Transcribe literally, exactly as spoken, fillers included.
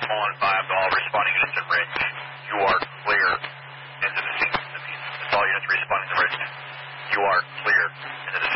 Mullen five to all responding units at Ridge. You are clear into the scene. That's all units responding to Ridge. You are clear into the